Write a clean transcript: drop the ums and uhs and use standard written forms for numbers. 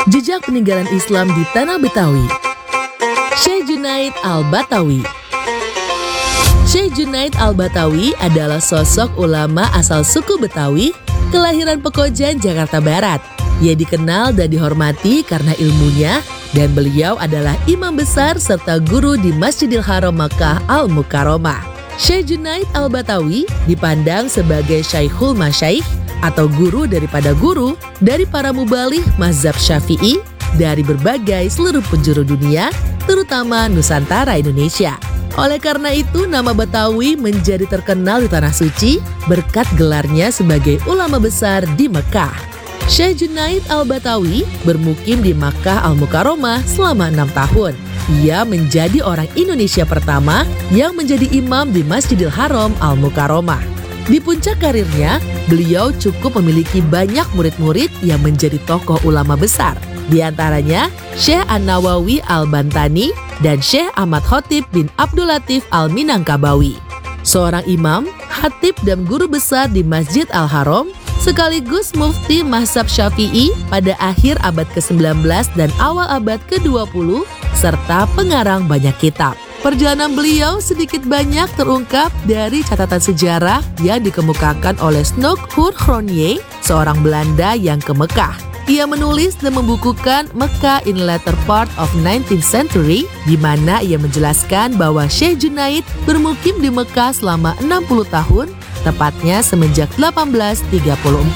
Jejak peninggalan Islam di Tanah Betawi. Syekh Junaid Al-Batawi. Syekh Junaid Al-Batawi adalah sosok ulama asal suku Betawi, kelahiran Pekojan, Jakarta Barat. Ia dikenal dan dihormati karena ilmunya, dan beliau adalah imam besar serta guru di Masjidil Haram Makkah Al-Mukarramah. Syekh Junaid Al-Batawi dipandang sebagai Syaikhul Masyaikh atau guru daripada guru dari para mubaligh mazhab Syafi'i dari berbagai seluruh penjuru dunia, terutama Nusantara Indonesia. Oleh karena itu, nama Batawi menjadi terkenal di Tanah Suci berkat gelarnya sebagai ulama besar di Mekah. Syekh Junaid Al-Batawi bermukim di Makkah Al-Mukarramah selama 6 tahun. Ia menjadi orang Indonesia pertama yang menjadi imam di Masjidil Haram Al-Mukarramah. Di puncak karirnya, beliau cukup memiliki banyak murid-murid yang menjadi tokoh ulama besar. Di antaranya, Syekh An-Nawawi Al-Bantani dan Syekh Ahmad Khotib bin Abdul Latif Al-Minangkabawi. Seorang imam, khatib dan guru besar di Masjid Al-Haram, sekaligus mufti mazhab Syafi'i pada akhir abad ke-19 dan awal abad ke-20, serta pengarang banyak kitab. Perjalanan beliau sedikit banyak terungkap dari catatan sejarah yang dikemukakan oleh Snoek Hurgronje, seorang Belanda yang ke Mekah. Ia menulis dan membukukan Mekah in later part of 19th century, di mana ia menjelaskan bahwa Syekh Junaid bermukim di Mekah selama 60 tahun, tepatnya semenjak 1834.